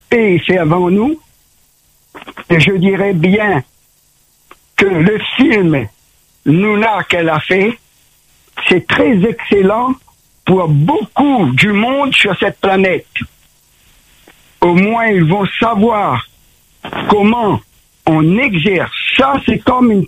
paix fait avant nous. Et je dirais bien que le film Nouna qu'elle a fait, c'est très excellent pour beaucoup du monde sur cette planète. Au moins, ils vont savoir comment on exerce. Ça, c'est comme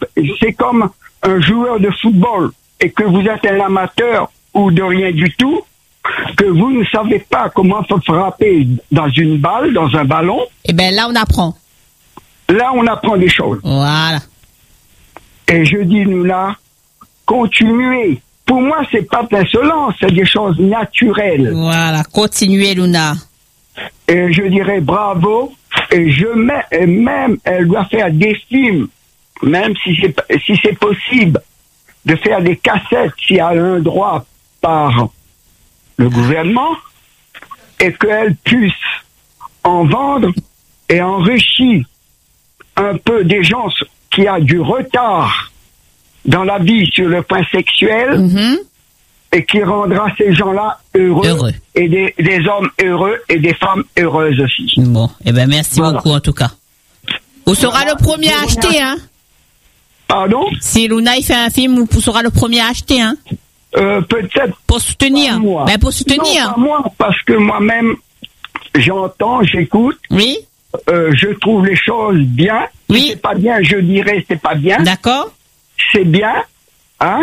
un joueur de football et que vous êtes un amateur ou de rien du tout, que vous ne savez pas comment faut frapper dans une balle, dans un ballon. Et bien là, on apprend. Là, on apprend des choses. Voilà. Et je dis, Nouna, continuez. Pour moi, c'est pas de l'insolence, c'est des choses naturelles. Voilà, continuez, Luna. Et je dirais bravo. Et même, elle doit faire des films, même si c'est possible, de faire des cassettes s'il y a un droit par le gouvernement, et qu'elle puisse en vendre et enrichir un peu des gens qui a du retard dans la vie sur le point sexuel, et qui rendra ces gens-là heureux. Et des hommes heureux et des femmes heureuses aussi. Bon, eh ben merci beaucoup en tout cas. Vous serez le premier à acheter, hein? Pardon? Si Luna il fait un film, vous serez le premier à acheter, hein? Peut-être. Pour soutenir. Ben pour soutenir. Non, pas moi, parce que moi-même, j'entends, j'écoute. Oui. Je trouve les choses bien. Oui. Si c'est pas bien, je dirais c'est pas bien. D'accord. C'est bien, hein?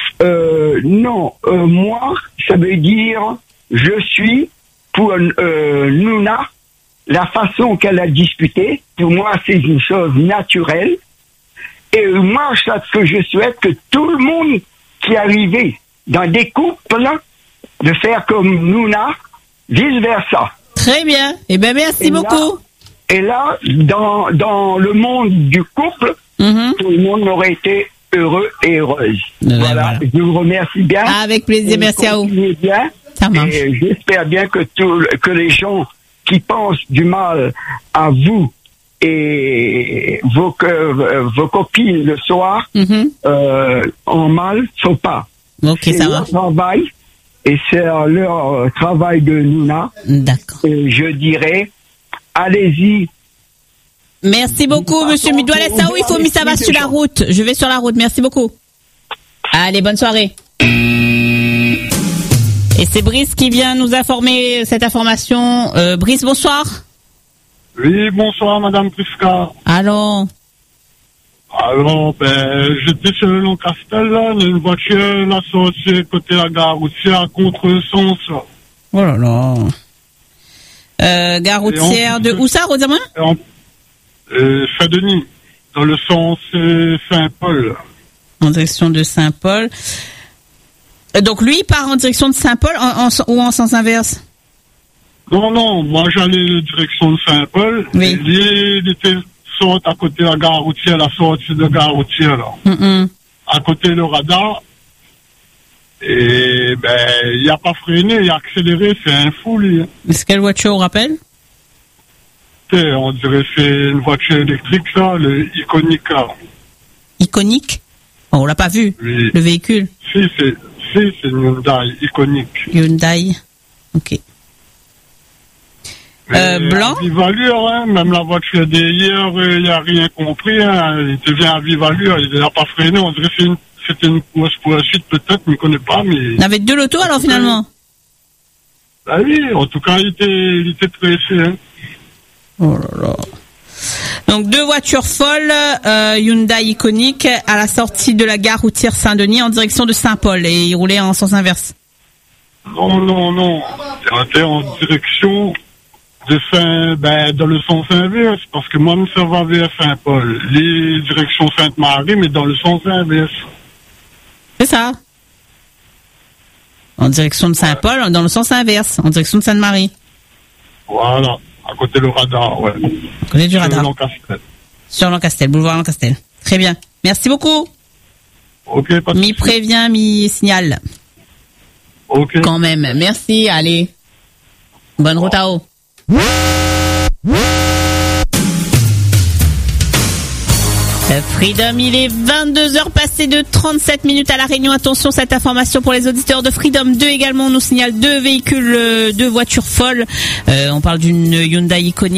Non, moi, ça veut dire, je suis pour Nouna, la façon qu'elle a discuté, pour moi, c'est une chose naturelle. Et moi, ce que je souhaite, que tout le monde qui est arrivé dans des couples, de faire comme Nouna, vice-versa. Très bien. Eh ben merci beaucoup. Et là, dans le monde du couple, tout le monde aurait été heureux et heureuse. Voilà. Je vous remercie bien. Avec plaisir, merci à vous. Bien. Ça marche. Et j'espère bien que les gens qui pensent du mal à vous et vos copines le soir, en mal, faut pas. Ok, c'est ça leur va. Travail, et c'est leur travail de Nouna. D'accord. Et je dirais, allez-y. Merci beaucoup, monsieur Midouala Sao. Il faut mis ça va sur la route. Je vais sur la route. Merci beaucoup. Allez, bonne soirée. Et c'est Brice qui vient nous informer cette information. Brice, bonsoir. Oui, bonsoir, madame Prisca. Alors, j'étais sur le Long-Castel, là, une voiture, là, sortie côté la gare routière, à contre-sens, là. oh là là. Gare routière de où ça, Rosamond? Saint-Denis, dans le sens Saint-Paul. En direction de Saint-Paul. Donc lui, il part en direction de Saint-Paul ou en sens inverse? Non, moi j'allais en direction de Saint-Paul. Oui. Il était sorti à côté de la gare routière, la sortie de la gare routière, là. À côté le radar. Et il n'a pas freiné, il a accéléré, c'est un fou, lui. Est-ce quelle voiture, on rappelle? On dirait que c'est une voiture électrique, ça, le Iconic, là. Iconic? Oh, on l'a pas vu, oui. Le véhicule. Si, c'est une Hyundai Iconic. Hyundai, ok. Blanc? À vive allure, hein, même la voiture d'hier, il n'a rien compris, hein, il devient à vive allure, il n'a pas freiné, on dirait que c'était une course pour la suite, peut-être, je ne connais pas, mais... Il y avait deux lotos, alors, finalement? Bah oui, en tout cas, il était pressé, hein. Oh là là. Donc deux voitures folles, Hyundai Iconic à la sortie de la gare routière Saint-Denis en direction de Saint-Paul et il roulait en sens inverse. Non. C'était en direction de dans le sens inverse parce que moi ça va vers Saint-Paul, les directions Sainte-Marie mais dans le sens inverse. C'est ça. En direction de Saint-Paul, dans le sens inverse, en direction de Sainte-Marie. Voilà. À côté du radar, ouais. À côté du radar. Sur Long-Castel. Sur Long-Castel, boulevard Long-Castel. Très bien. Merci beaucoup. Ok, pas de Mi prévient, mi signale. Ok. Quand même. Merci, allez. Bonne route à vous. Freedom, il est 22h passé de 37 minutes à La Réunion. Attention, cette information pour les auditeurs de Freedom 2 également. On nous signale deux véhicules, deux voitures folles. On parle d'une Hyundai Iconic.